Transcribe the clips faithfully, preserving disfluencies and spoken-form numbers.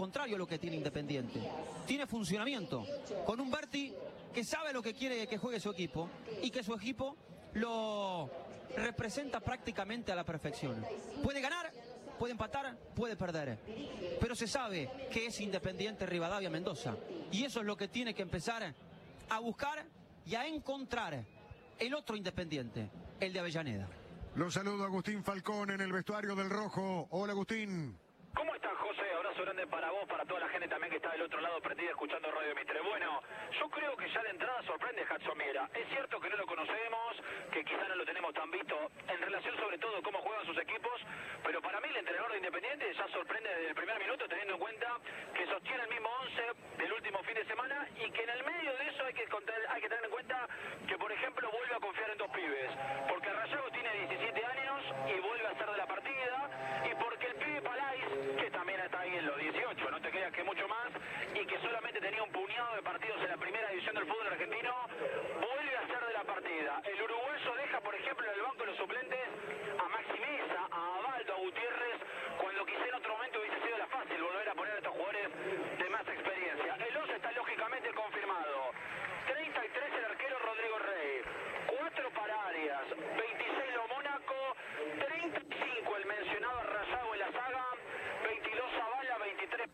contrario a lo que tiene Independiente. Tiene funcionamiento, con un Berti que sabe lo que quiere que juegue su equipo y que su equipo lo representa prácticamente a la perfección. Puede ganar, puede empatar, puede perder, pero se sabe que es Independiente Rivadavia Mendoza, y eso es lo que tiene que empezar a buscar y a encontrar el otro Independiente, el de Avellaneda. Lo saludo Agustín Falcón en el vestuario del Rojo. Hola Agustín. ¿Cómo estás, José? Abrazo grande para vos, para toda la gente también que está del otro lado prendida escuchando Radio Mitre. Bueno, yo creo que ya de entrada sorprende Hudson Miera. Es cierto que no lo conocemos, que quizá no lo tenemos tan visto en relación sobre todo a cómo juegan sus equipos, pero para mí el entrenador de Independiente ya sorprende desde el primer minuto, teniendo en cuenta que sostiene el mismo once del último fin de semana y que en el medio de eso hay que, contar, hay que tener en cuenta que, por ejemplo, vuelve a confiar en dos pibes, porque Rayago tiene diecisiete años y vuelve a ser de la partida, y porque el pibe Palais, que también está ahí en los dieciocho, no te creas que mucho más, y que solamente tenía un puñado de partidos en la primera división del fútbol argentino, vuelve a ser de la partida. El uruguayo deja, por ejemplo, en el banco de los suplentes a Maxi Mesa, a Abaldo, a Gutiérrez, cuando quizá en otro momento hubiese sido la fácil volver a poner a estos jugadores de más experiencia. El once está lógicamente confirmado. treinta y tres el arquero Rodrigo Rey, cuatro para Arias, veintiséis lo Mónaco, treinta y cinco el mencionado Rayago en la saga, veintidós Zavala, veintitrés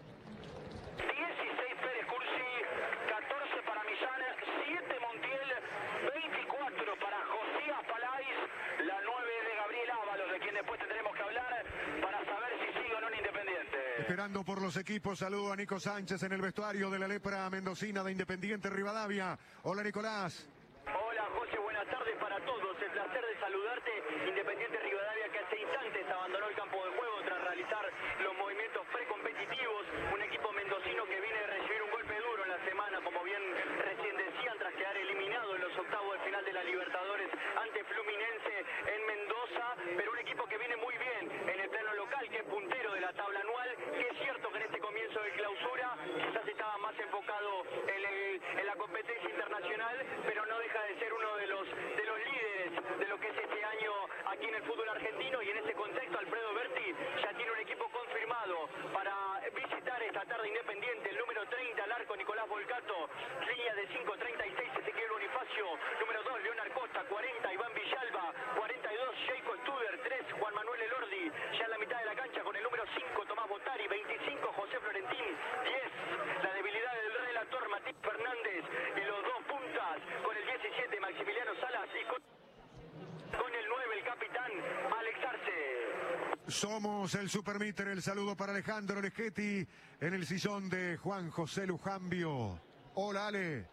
dieciséis Pérez Cursi, catorce para Millán, siete Montiel, veinticuatro para Josías Palais, la nueve de Gabriel Ábalos, de quien después tendremos que hablar para saber si sigue o no en Independiente. Esperando por los equipos, saludo a Nico Sánchez en el vestuario de la lepra mendocina de Independiente Rivadavia. Hola Nicolás. Hola José, buenas tardes para todos. El placer de saludarte. Independiente Rivadavia que hace instantes abandonó el campo de juego tras realizar los movimientos precompetitivos. Un equipo mendocino que viene de recibir un golpe duro en la semana, como bien recién decían, tras quedar eliminado en los octavos de final de la Libertadores ante Fluminense en Mendoza, pero un equipo que viene muy bien en el plano local, que es puntero de la tabla anual, que es cierto que en este comienzo de clausura quizás estaba más enfocado en, el, en la competencia internacional, pero no deja de ser uno de los, de los líderes de lo que es este año aquí en el fútbol argentino, y en ese contexto Alfredo Berti ya tiene un equipo confirmado para visitar esta tarde Independiente. El número treinta al arco Nicolás Volcato, línea de cinco, treinta y seis Ezequiel Bonifacio, número dos Leonard Costa, cuarenta Iván Villalba, cuarenta y dos Jacob Studer, tres Juan Manuel Elordi, ya en la mitad de la cancha con el número cinco Tomás Botari, veinticinco José Florentín, diez la debilidad del relator Matías Fernández, y los dos puntas con el diecisiete Maximiliano Salas y con, con el nueve el capitán Alex Arce. Somos el Supermíter, el saludo para Alejandro Leschetti en el sillón de Juan José Lujambio. Hola Ale.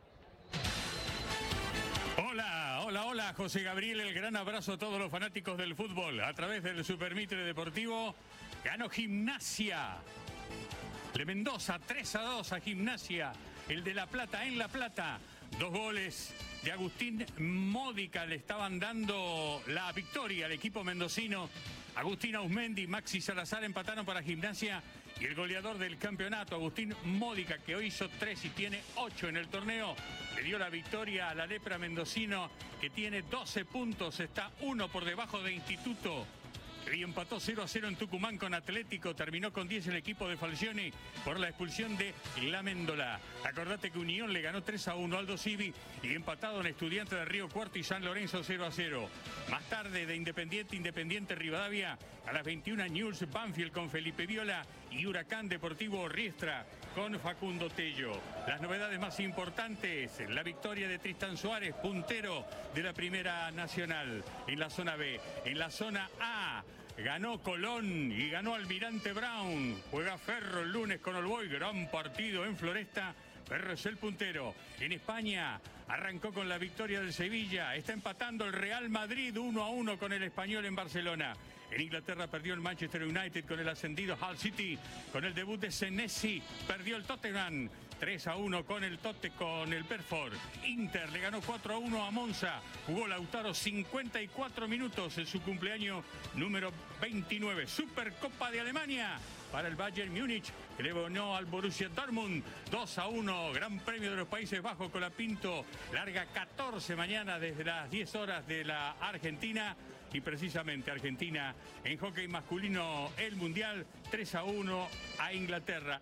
Hola, hola, hola, José Gabriel, el gran abrazo a todos los fanáticos del fútbol. A través del Supermitre Deportivo, ganó Gimnasia de Mendoza, tres a dos a Gimnasia, el de La Plata en La Plata. Dos goles de Agustín Módica le estaban dando la victoria al equipo mendocino. Agustín Ausmendi y Maxi Salazar empataron para Gimnasia, y el goleador del campeonato, Agustín Módica, que hoy hizo tres y tiene ocho en el torneo, le dio la victoria a la lepra mendocino, que tiene doce puntos, está uno por debajo de Instituto, y empató cero a cero en Tucumán con Atlético. Terminó con diez el equipo de Falcioni por la expulsión de La Méndola. Acordate que Unión le ganó tres a uno a Aldo Civi, y empatado en Estudiantes de Río Cuarto y San Lorenzo cero a cero. Más tarde de Independiente, Independiente Rivadavia, a las veintiuna Newell's Banfield con Felipe Viola, y Huracán Deportivo Riestra con Facundo Tello. Las novedades más importantes: la victoria de Tristan Suárez, puntero de la Primera Nacional en la zona B. En la zona A ganó Colón y ganó Almirante Brown. Juega Ferro el lunes con All Boys, gran partido en Floresta. Ferro es el puntero. En España arrancó con la victoria del Sevilla. Está empatando el Real Madrid uno a uno con el Español en Barcelona. En Inglaterra perdió el Manchester United con el ascendido Hull City. Con el debut de Senesi perdió el Tottenham tres a uno con el Totte, con el Perford. Inter le ganó cuatro a uno a Monza. Jugó Lautaro cincuenta y cuatro minutos en su cumpleaños número veintinueve. Supercopa de Alemania para el Bayern Múnich, que le ganó al Borussia Dortmund dos a uno. Gran Premio de los Países Bajos, Colapinto larga catorce mañana desde las diez horas de la Argentina. Y precisamente Argentina en hockey masculino, el Mundial tres a uno a Inglaterra.